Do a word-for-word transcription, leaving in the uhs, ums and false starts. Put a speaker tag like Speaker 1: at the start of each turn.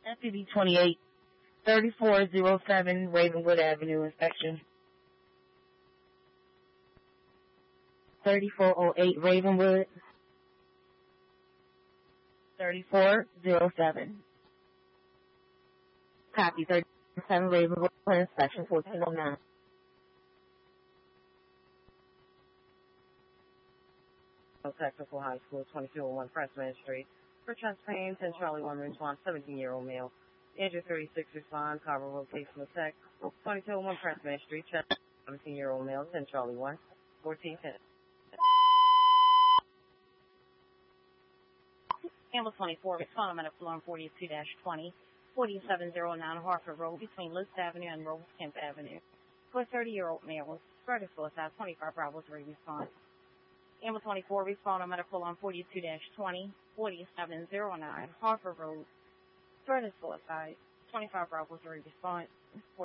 Speaker 1: S P B twenty-eight thirty-four oh seven Ravenwood Avenue, inspection. thirty-four oh eight Ravenwood. thirty-four oh seven. Copy, thirty-seven Ravenwood, inspection fourteen oh nine. Technical High School, twenty-two oh one Pressman Street. For chest pain, ten Charlie one response, seventeen-year-old male. Injured thirty-six respond, cover rotation attack. twenty-two oh one Pressman Street, chest seventeen-year-old male, ten Charlie one, fourteen ten.
Speaker 2: Ambulance twenty-four, respond at Floor forty-two twenty, forty-seven oh nine Hartford Road between List Avenue and Rose Kemp Avenue. For a thirty-year-old male, spread of suicide, twenty-five Bravo three response. Ambulance twenty-four, respond on medical on forty-two twenty, forty-seven oh nine Hartford Road. Threat of suicide, twenty-five Bravo three response.